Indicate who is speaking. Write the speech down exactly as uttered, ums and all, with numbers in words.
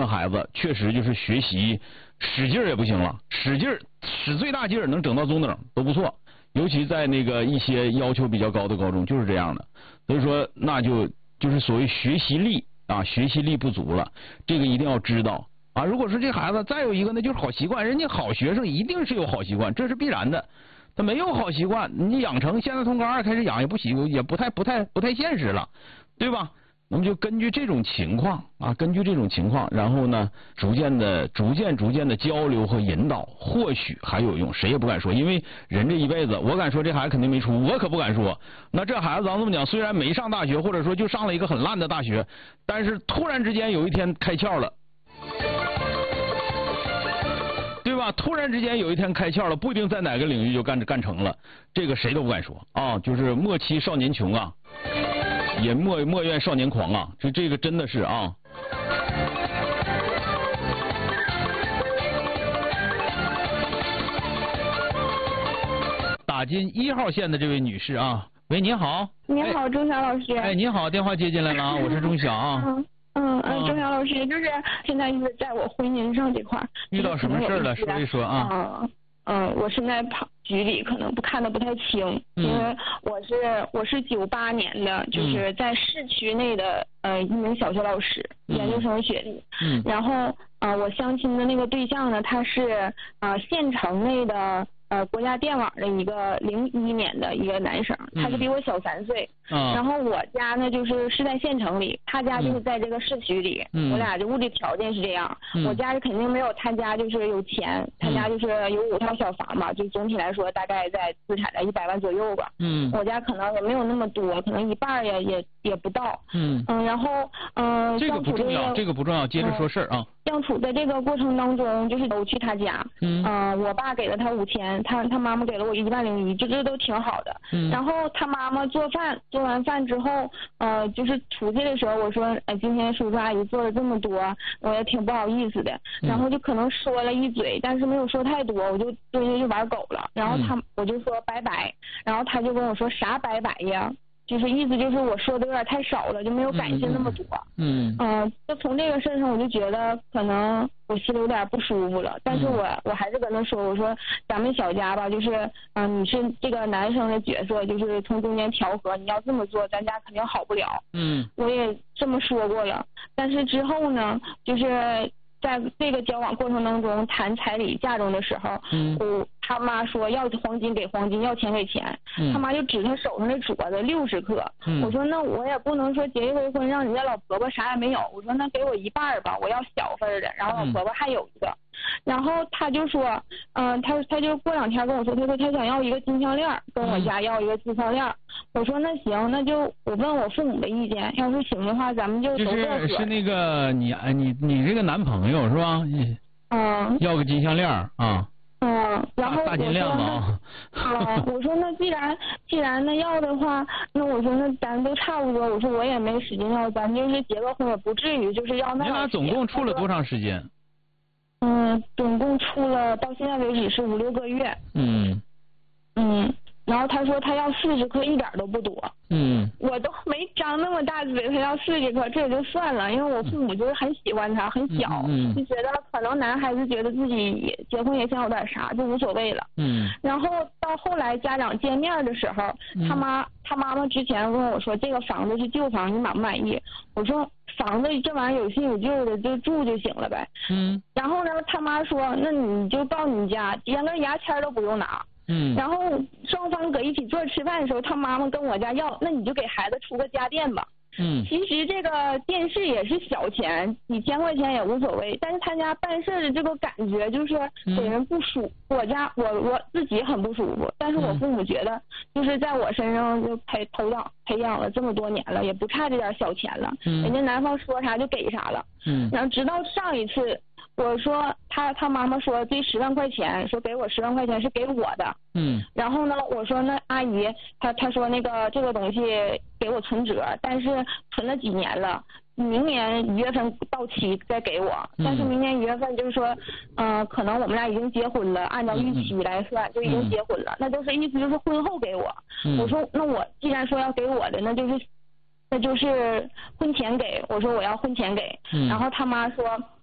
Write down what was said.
Speaker 1: 个孩子确实就是学习使劲也不行了，使劲使最大劲儿能整到中等都不错，尤其在那个一些要求比较高的高中就是这样的，所以说那就就是所谓学习力啊，学习力不足了，这个一定要知道啊。如果说这孩子再有一个那就是好习惯，人家好学生一定是有好习惯，这是必然的。他没有好习惯，你养成现在从高二开始养也不习也不太不太不太现实了，对吧？那么就根据这种情况啊，根据这种情况，然后呢，逐渐的、逐渐、逐渐的交流和引导，或许还有用。谁也不敢说，因为人这一辈子，我敢说这孩子肯定没出，我可不敢说。那这孩子咱这么讲，虽然没上大学，或者说就上了一个很烂的大学，但是突然之间有一天开窍了。对吧？突然之间有一天开窍了，不一定在哪个领域就干干成了，这个谁都不敢说啊。就是莫欺少年穷啊，也莫莫怨少年狂啊。这这个真的是啊。打进一号线的这位女士啊，喂，您好。
Speaker 2: 你好，钟晓老师。
Speaker 1: 哎，您好，电话接进来了啊，我是钟晓啊。
Speaker 2: 嗯嗯，钟晓老师，就是现在就是在我婚姻上这块
Speaker 1: 遇到什么事了？说一说啊。
Speaker 2: 嗯嗯，我现在跑局里可能不看得不太清，
Speaker 1: 嗯、
Speaker 2: 因为我是我是九八年的，就是在市区内的呃一名小学老师，
Speaker 1: 嗯、
Speaker 2: 研究生学历。
Speaker 1: 嗯。
Speaker 2: 然后啊、呃，我相亲的那个对象呢，他是啊、呃、县城内的。呃，国家电网的一个零一年的一个男生，他是比我小三岁。
Speaker 1: 嗯。
Speaker 2: 然后我家呢，就是是在县城里，他家就是在这个市区里。
Speaker 1: 嗯。
Speaker 2: 我俩的物质条件是这样。
Speaker 1: 嗯。
Speaker 2: 我家是肯定没有他家就是有钱，他家就是有五套小房嘛，就总体来说大概在资产在一百万左右吧。
Speaker 1: 嗯。
Speaker 2: 我家可能也没有那么多，可能一半也也也不到。
Speaker 1: 嗯。
Speaker 2: 嗯，然后嗯，
Speaker 1: 这个不重要，这个不重要，接着说事儿啊。
Speaker 2: 相处的这个过程当中，就是我去他家，
Speaker 1: 嗯，
Speaker 2: 呃，我爸给了他五千，他他妈妈给了我一万零一，这这都挺好的。
Speaker 1: 嗯，
Speaker 2: 然后他妈妈做饭，做完饭之后，呃，就是出去的时候，我说，哎，今天叔叔阿姨做了这么多，我也挺不好意思的。
Speaker 1: 嗯、
Speaker 2: 然后就可能说了一嘴，但是没有说太多，我就对着就玩狗了。然后他、嗯、我就说拜拜，然后他就跟我说啥拜拜呀？就是意思就是我说的有点太少了，就没有感谢那么多。
Speaker 1: 嗯。
Speaker 2: 嗯、呃。就从这个事上，我就觉得可能我心里有点不舒服了。但是我、嗯、我还是跟他说，我说咱们小家吧，就是嗯、呃，你是这个男生的角色，就是从中间调和，你要这么做，咱家肯定好不了。
Speaker 1: 嗯。
Speaker 2: 我也这么说过了，但是之后呢，就是在这个交往过程当中谈彩礼嫁妆的时候，
Speaker 1: 嗯，
Speaker 2: 我他妈说要黄金给黄金，要钱给钱，
Speaker 1: 嗯、
Speaker 2: 他妈就指他手上的镯子六十克，
Speaker 1: 嗯、
Speaker 2: 我说那我也不能说结一回婚让人家老婆婆啥也没有，我说那给我一半吧，我要小份的，然后老婆婆还有一个。嗯然后他就说，嗯、呃，他他就过两天跟我说，他说他想要一个金项链，跟我家要一个金项链。嗯、我说那行，那就我问我父母的意见，要是行的话，咱们就都
Speaker 1: 就是是那个你你你这个男朋友是吧？
Speaker 2: 嗯。
Speaker 1: 要个金项链啊。
Speaker 2: 嗯，然后
Speaker 1: 大金链子啊。
Speaker 2: 啊，我说那既然既然那要的话，那我说那咱都差不多，我说我也没使劲要，咱就是结个婚也不至于就是要那。
Speaker 1: 你俩总共处了多长时间？
Speaker 2: 嗯，总共处了到现在为止是五六个月。
Speaker 1: 嗯。
Speaker 2: 嗯，然后他说他要四十克，一点都不多。
Speaker 1: 嗯。
Speaker 2: 我都没张那么大嘴，他要四十克，这也就算了，因为我父母就是很喜欢他，很小，
Speaker 1: 嗯嗯、
Speaker 2: 就觉得可能男孩子觉得自己也结婚也想有点啥，就无所谓了。
Speaker 1: 嗯。
Speaker 2: 然后到后来家长见面的时候，
Speaker 1: 嗯、
Speaker 2: 他妈他妈妈之前跟我说这个房子是旧房，你满不满意？我说房子这玩意儿有新有旧的，就住就行了呗。
Speaker 1: 嗯。
Speaker 2: 然后呢，他妈说那你就到你家，连根牙签都不用拿。
Speaker 1: 嗯。
Speaker 2: 然后双方搁一起坐吃饭的时候，他妈妈跟我家要，那你就给孩子出个家电吧。
Speaker 1: 嗯。
Speaker 2: 其实这个电视也是小钱，几千块钱也无所谓，但是他家办事的这个感觉就是给人不舒服。嗯、我家我我自己很不舒服，但是我父母觉得就是在我身上就培培养培养了这么多年了，也不差这点小钱了。
Speaker 1: 嗯。
Speaker 2: 人家男方说啥就给啥了。
Speaker 1: 嗯。
Speaker 2: 然后直到上一次。我说他他妈妈说这十万块钱，说给我十万块钱是给我的。
Speaker 1: 嗯。
Speaker 2: 然后呢，我说那阿姨，他他说那个这个东西给我存折，但是存了几年了，明年一月份到期再给我。嗯、但是明年一月份就是说，嗯、呃，可能我们俩已经结婚了，按照预期来算、嗯、就已经结婚了，嗯、那就是意思就是婚后给我。
Speaker 1: 嗯、
Speaker 2: 我说那我既然说要给我的，那就是那就是婚前给，我说我要婚前给。
Speaker 1: 嗯、
Speaker 2: 然后他妈说。